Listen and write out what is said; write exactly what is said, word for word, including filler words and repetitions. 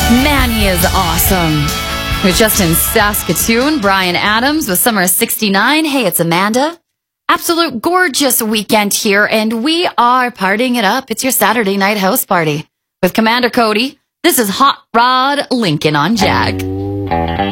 Man, he is awesome. We're just in Saskatoon. Brian Adams with Summer sixty-nine. Hey, it's Amanda. Absolute gorgeous weekend here, and we are partying it up. It's your Saturday night house party with Commander Cody. This is Hot Rod Lincoln on Jack.